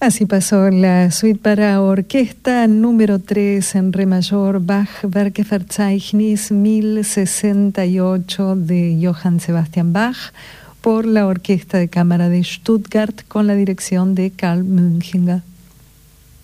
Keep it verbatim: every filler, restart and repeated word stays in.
Así pasó la suite para orquesta número tres en re mayor, Bach Werkverzeichnis mil sesenta y ocho de Johann Sebastian Bach, por la Orquesta de Cámara de Stuttgart con la dirección de Karl Münchinger.